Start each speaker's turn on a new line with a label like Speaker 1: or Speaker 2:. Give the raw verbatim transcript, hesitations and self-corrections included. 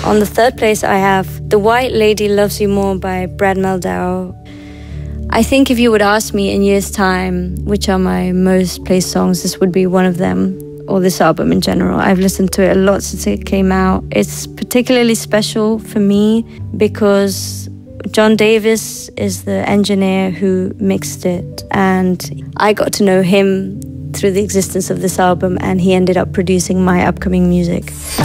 Speaker 1: On the third place, I have The White Lady Loves You More by Brad Mehldau. I think if you would ask me in years' time which are my most played songs, this would be one of them, or this album in general. I've listened to it a lot since it came out. It's particularly special for me because John Davis is the engineer who mixed it, and I got to know him through the existence of this album, and he ended up producing my upcoming music.